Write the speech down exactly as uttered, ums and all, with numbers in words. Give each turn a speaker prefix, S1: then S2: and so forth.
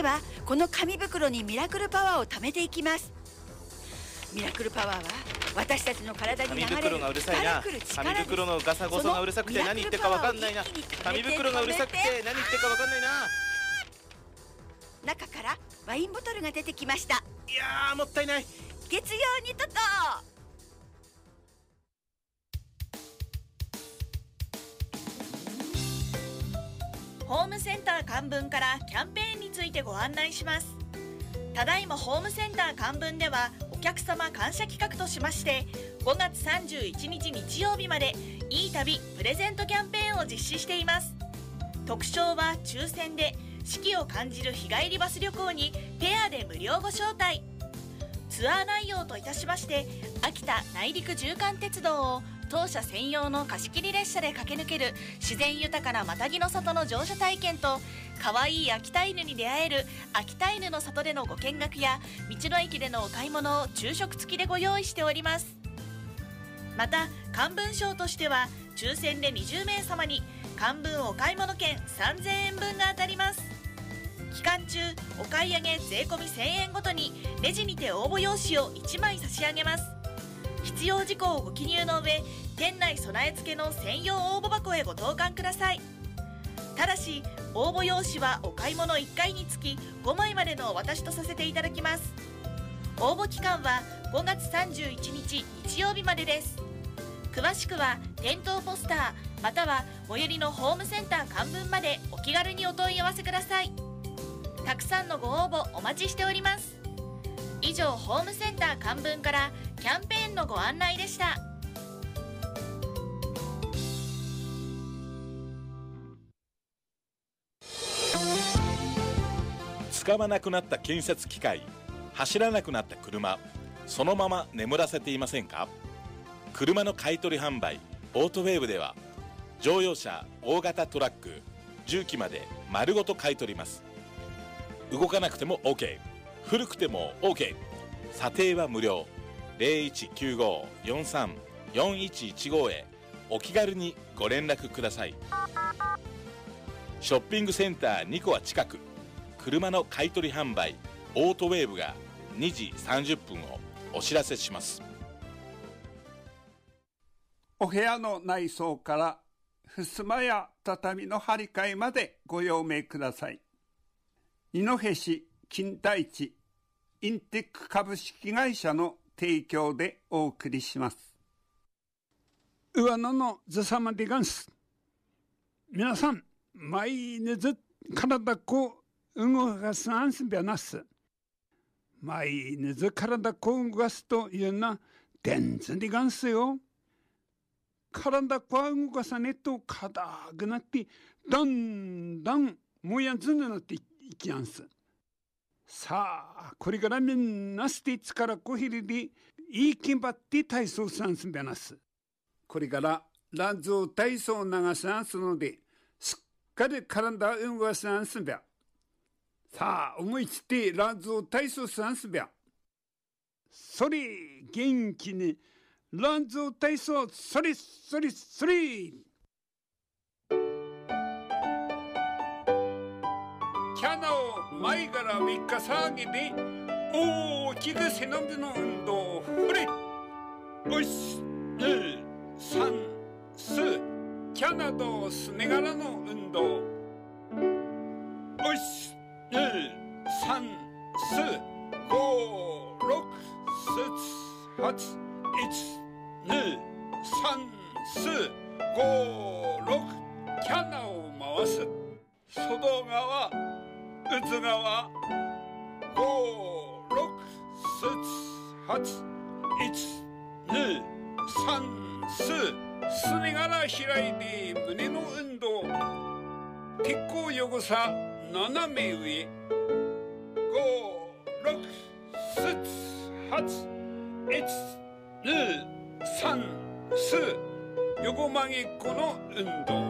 S1: はこの紙袋にミラクルパワーを貯めていきます。ミラクルパワーは私たちの体に流れる
S2: 紙袋がうるさいな。紙袋のガサゴソがうるさくて何言ってるかわかんないな。紙袋がうるさくて何言ってるかわかんないな。
S1: 中からワインボトルが出てきました。
S2: いやーもったいない。
S1: 月曜にとと
S3: ホームセンター漢文からキャンペーンについてご案内します。ただいまホームセンター漢文ではお客様感謝企画としましてごがつさんじゅういちにち日曜日までいい旅プレゼントキャンペーンを実施しています。特賞は抽選で四季を感じる日帰りバス旅行にペアで無料ご招待。ツアー内容といたしまして秋田内陸縦貫鉄道を当社専用の貸し切り列車で駆け抜ける自然豊かなマタギの里の乗車体験と可愛い秋田犬に出会える秋田犬の里でのご見学や道の駅でのお買い物を昼食付きでご用意しております。また漢文賞としては抽選でにじゅうめいさまに漢文お買い物券さんぜんえんぶんが当たります。期間中お買い上げ税込みせんえんごとにレジにて応募用紙をいちまい差し上げます。必要事項をご記入の上店内備え付けの専用応募箱へご投函ください。ただし応募用紙はお買い物いっかいにつきごまいまでのお渡しとさせていただきます。応募期間はごがつさんじゅういちにち日曜日までです。詳しくは店頭ポスターまたは最寄りのホームセンター漢文までお気軽にお問い合わせください。たくさんのご応募お待ちしております。以上ホームセンター漢文からキャンペーンのご案内でした。
S4: 使わなくなった建設機械、走らなくなった車、そのまま眠らせていませんか？車の買取販売オートウェーブでは乗用車、大型トラック、重機まで丸ごと買い取ります。動かなくても OK、 古くても OK、 査定は無料。ゼロいちきゅうご よんさん よんいちいちごへお気軽にご連絡ください。ショッピングセンターにこは近く、車の買取販売オートウェーブがにじさんじゅっぷんをお知らせします。
S5: お部屋の内装から襖や畳の張り替えまでご用命ください。二戸市金田一インテック株式会社の提供でお送りします。上野のずさまでガンス。皆さん、毎日体こう動かすアンスビアナス。毎日体こう動かすというのは電通でガンスよ。体こう動かさねと硬くなってだんだんもやずになっていきやんす。さあこれからみんなステーツからこひりでいい気張って体操さんすべなす。これからラジオ体操流さんすのですっかり体動かさんすべ。さあ思いつってラジオ体操さんすべ。それ元気にラジオ体操それそれそれ。キャナを前からみっか騒ぎで大きく背伸びの運動ふれおしにさんすキャナとすねがらの運動おしにさんすごろくしはちいちにさんすごろくキャナを回す。外側内側ごろくしはちいちにさんすすねがら開いて胸の運動。鉄鋼横さ斜め上ごろくしはちいちにさんす横曲げっこの運動。